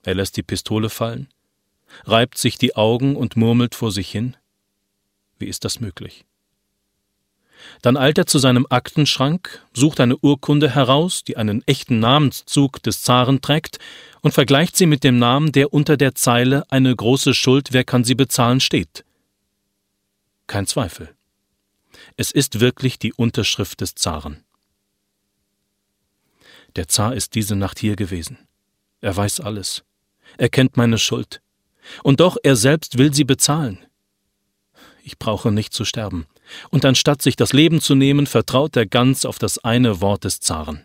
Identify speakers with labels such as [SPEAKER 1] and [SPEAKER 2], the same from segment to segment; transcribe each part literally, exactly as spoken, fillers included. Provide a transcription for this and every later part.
[SPEAKER 1] Er lässt die Pistole fallen, reibt sich die Augen und murmelt vor sich hin. Wie ist das möglich? Dann eilt er zu seinem Aktenschrank, sucht eine Urkunde heraus, die einen echten Namenszug des Zaren trägt, und vergleicht sie mit dem Namen, der unter der Zeile »Eine große Schuld, wer kann sie bezahlen?« steht. Kein Zweifel. Es ist wirklich die Unterschrift des Zaren. Der Zar ist diese Nacht hier gewesen. Er weiß alles. Er kennt meine Schuld. Und doch, er selbst will sie bezahlen. Ich brauche nicht zu sterben. Und anstatt sich das Leben zu nehmen, vertraut er ganz auf das eine Wort des Zaren.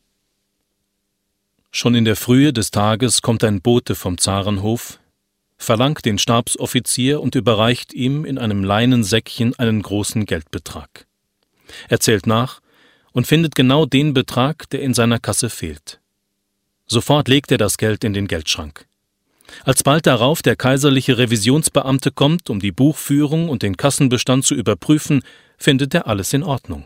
[SPEAKER 1] Schon in der Frühe des Tages kommt ein Bote vom Zarenhof, verlangt den Stabsoffizier und überreicht ihm in einem Leinensäckchen einen großen Geldbetrag. Er zählt nach und findet genau den Betrag, der in seiner Kasse fehlt. Sofort legt er das Geld in den Geldschrank. Als bald darauf der kaiserliche Revisionsbeamte kommt, um die Buchführung und den Kassenbestand zu überprüfen, findet er alles in Ordnung.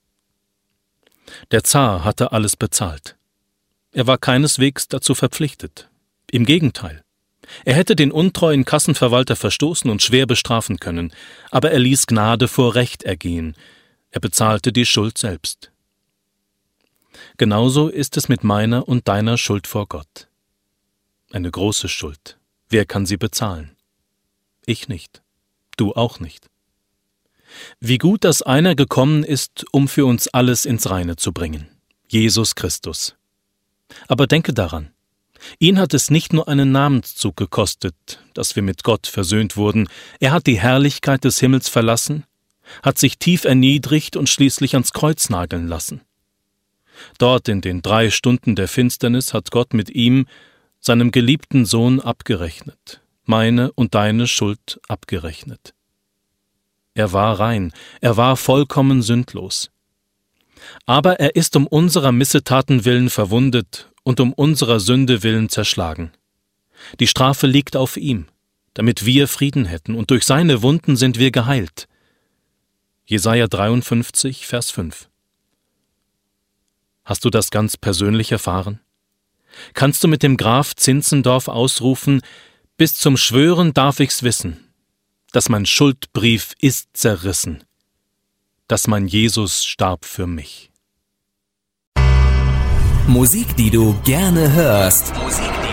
[SPEAKER 1] Der Zar hatte alles bezahlt. Er war keineswegs dazu verpflichtet. Im Gegenteil. Er hätte den untreuen Kassenverwalter verstoßen und schwer bestrafen können, aber er ließ Gnade vor Recht ergehen. Er bezahlte die Schuld selbst. Genauso ist es mit meiner und deiner Schuld vor Gott. Eine große Schuld. Wer kann sie bezahlen? Ich nicht. Du auch nicht. Wie gut, dass einer gekommen ist, um für uns alles ins Reine zu bringen. Jesus Christus. Aber denke daran, ihn hat es nicht nur einen Namenszug gekostet, dass wir mit Gott versöhnt wurden. Er hat die Herrlichkeit des Himmels verlassen, hat sich tief erniedrigt und schließlich ans Kreuz nageln lassen. Dort in den drei Stunden der Finsternis hat Gott mit ihm, seinem geliebten Sohn, abgerechnet, meine und deine Schuld abgerechnet. Er war rein, er war vollkommen sündlos. Aber er ist um unserer Missetaten willen verwundet und um unserer Sünde willen zerschlagen. Die Strafe liegt auf ihm, damit wir Frieden hätten, und durch seine Wunden sind wir geheilt. Jesaja dreiundfünfzig, Vers fünf. Hast du das ganz persönlich erfahren? Kannst du mit dem Graf Zinzendorf ausrufen, bis zum Schwören darf ich's wissen, dass mein Schuldbrief ist zerrissen, dass mein Jesus starb für mich.
[SPEAKER 2] Musik, die du gerne hörst. Musik, die